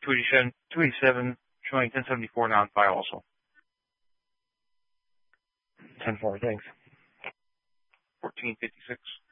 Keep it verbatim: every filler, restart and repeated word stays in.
two eighty-seven, two eighty-seven showing ten seventy-four now on file also. ten four, thanks. fourteen fifty-six.